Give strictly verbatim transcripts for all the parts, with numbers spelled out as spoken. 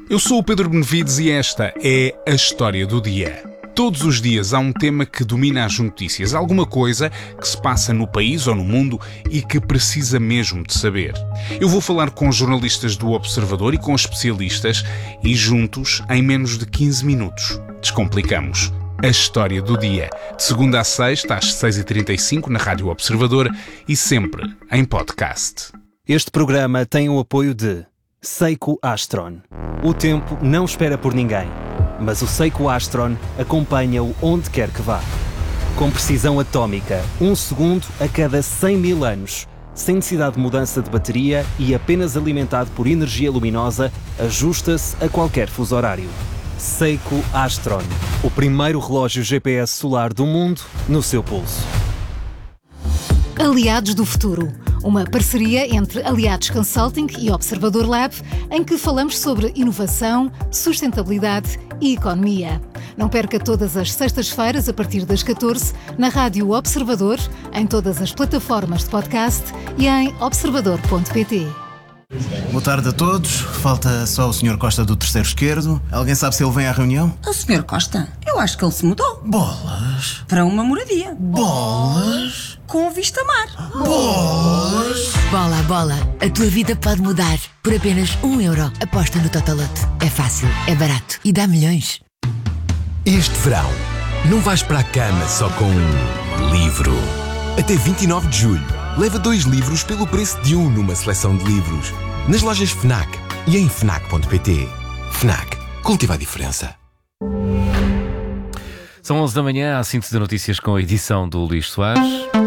Eu sou o Pedro Benevides e esta é a História do Dia. Todos os dias há um tema que domina as notícias, alguma coisa que se passa no país ou no mundo e que precisa mesmo de saber. Eu vou falar com jornalistas do Observador e com especialistas e juntos, em menos de quinze minutos, descomplicamos a História do Dia. De segunda a sexta, às seis e trinta e cinco, na Rádio Observador e sempre em podcast. Este programa tem o apoio de Seiko Astron. O tempo não espera por ninguém, mas o Seiko Astron acompanha-o onde quer que vá. Com precisão atómica, um segundo a cada cem mil anos, sem necessidade de mudança de bateria e apenas alimentado por energia luminosa, ajusta-se a qualquer fuso horário. Seiko Astron, o primeiro relógio G P S solar do mundo no seu pulso. Aliados do Futuro, uma parceria entre Aliados Consulting e Observador Lab, em que falamos sobre inovação, sustentabilidade e economia. Não perca todas as sextas-feiras, a partir das catorze, na Rádio Observador, em todas as plataformas de podcast e em observador ponto pt. Boa tarde a todos. Falta só o senhor Costa do terceiro esquerdo. Alguém sabe se ele vem à reunião? O senhor Costa? Eu acho que ele se mudou. Bolas. Para uma moradia. Bolas. Com vista mar. Bolas. Bola, bola. A tua vida pode mudar. Por apenas um euro. Aposta no Totolote. É fácil, é barato e dá milhões. Este verão, não vais para a cama só com um livro. Até vinte e nove de julho. Leva dois livros pelo preço de um numa seleção de livros. Nas lojas FNAC e em fnac ponto pt. FNAC. Cultiva a diferença. São onze da manhã, há síntese de notícias com a edição do Luís Soares.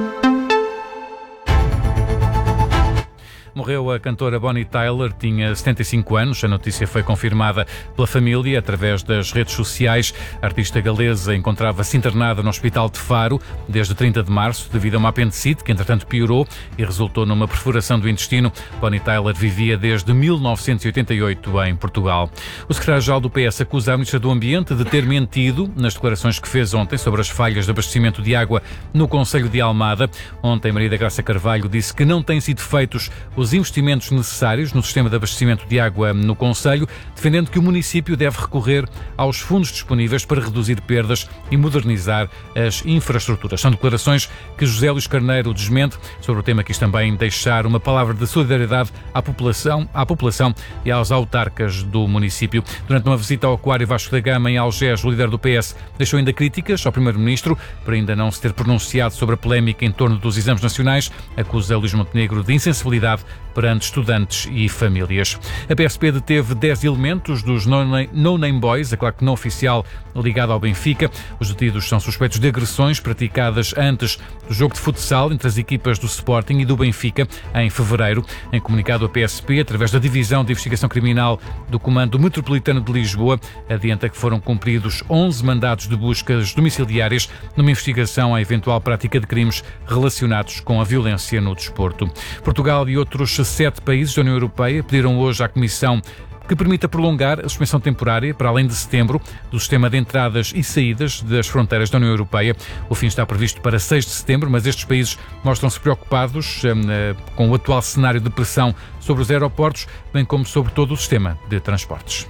Morreu a cantora Bonnie Tyler, tinha setenta e cinco anos. A notícia foi confirmada pela família através das redes sociais. A artista galesa encontrava-se internada no Hospital de Faro desde trinta de março devido a uma apendicite que entretanto piorou e resultou numa perfuração do intestino. Bonnie Tyler vivia desde mil novecentos e oitenta e oito em Portugal. O secretário-geral do P S acusa a Ministra do Ambiente de ter mentido nas declarações que fez ontem sobre as falhas de abastecimento de água no concelho de Almada. Ontem, Maria da Graça Carvalho disse que não têm sido feitos os investimentos necessários no sistema de abastecimento de água no concelho, defendendo que o município deve recorrer aos fundos disponíveis para reduzir perdas e modernizar as infraestruturas. São declarações que José Luís Carneiro desmente. Sobre o tema, quis também deixar uma palavra de solidariedade à população, à população e aos autarcas do município. Durante uma visita ao Aquário Vasco da Gama em Algés, o líder do P S deixou ainda críticas ao primeiro-ministro por ainda não se ter pronunciado sobre a polémica em torno dos exames nacionais. Acusa Luís Montenegro de insensibilidade perante estudantes e famílias. A P S P deteve dez elementos dos No Name Boys, a claque não oficial ligada ao Benfica. Os detidos são suspeitos de agressões praticadas antes do jogo de futsal entre as equipas do Sporting e do Benfica em fevereiro. Em comunicado, a P S P, através da Divisão de Investigação Criminal do Comando Metropolitano de Lisboa, adianta que foram cumpridos onze mandados de buscas domiciliárias numa investigação à eventual prática de crimes relacionados com a violência no desporto. Portugal e outros sete países da União Europeia pediram hoje à Comissão que permita prolongar a suspensão temporária, para além de setembro, do sistema de entradas e saídas das fronteiras da União Europeia. O fim está previsto para seis de setembro, mas estes países mostram-se preocupados hum, com o atual cenário de pressão sobre os aeroportos, bem como sobre todo o sistema de transportes.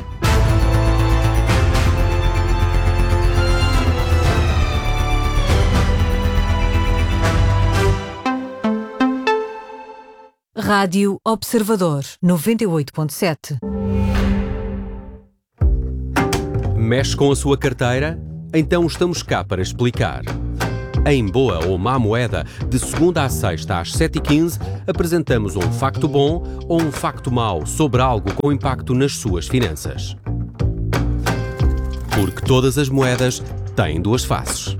Rádio Observador, noventa e oito ponto sete. Mexe com a sua carteira? Então estamos cá para explicar. Em Boa ou Má Moeda, de segunda à sexta às sete e quinze, apresentamos um facto bom ou um facto mau sobre algo com impacto nas suas finanças. Porque todas as moedas têm duas faces.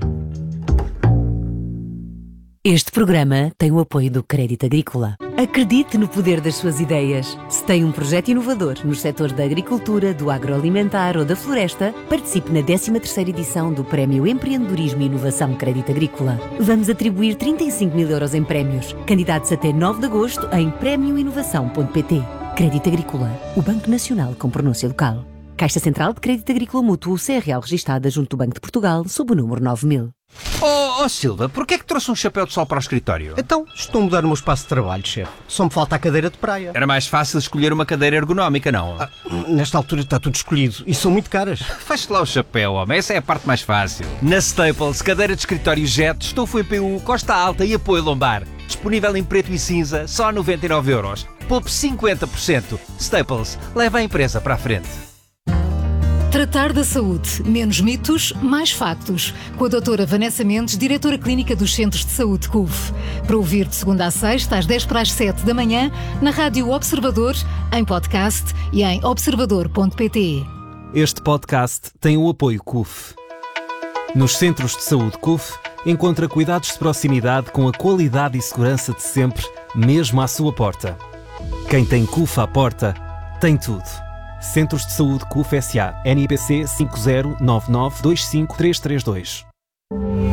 Este programa tem o apoio do Crédito Agrícola. Acredite no poder das suas ideias. Se tem um projeto inovador nos setores da agricultura, do agroalimentar ou da floresta, participe na décima terceira edição do Prémio Empreendedorismo e Inovação Crédito Agrícola. Vamos atribuir trinta e cinco mil euros em prémios. Candidatos até nove de agosto em prémio inovação ponto pt. Crédito Agrícola, o Banco Nacional com pronúncia local. Caixa Central de Crédito Agrícola Mútuo C R L registada junto do Banco de Portugal sob o número nove mil. Oh, oh Silva, porquê é que trouxe um chapéu de sol para o escritório? Então, estou a mudar o meu espaço de trabalho, chefe. Só me falta a cadeira de praia. Era mais fácil escolher uma cadeira ergonómica, não? Ah, nesta altura está tudo escolhido e são muito caras. Faz-te lá o chapéu, homem. Essa é a parte mais fácil. Na Staples, cadeira de escritório Jet, estofo em P U, costa alta e apoio lombar. Disponível em preto e cinza, só a noventa e nove euros. Poupe cinquenta por cento. Staples, leva a empresa para a frente. Tratar da saúde. Menos mitos, mais factos. Com a doutora Vanessa Mendes, diretora clínica dos Centros de Saúde C U F. Para ouvir de segunda a sexta, às dez para as sete da manhã, na Rádio Observador, em podcast e em observador ponto pt. Este podcast tem o apoio C U F. Nos Centros de Saúde C U F, encontra cuidados de proximidade com a qualidade e segurança de sempre, mesmo à sua porta. Quem tem C U F à porta, tem tudo. Centros de Saúde C U F S A, N I B C cinco zero nove nove dois cinco três três dois.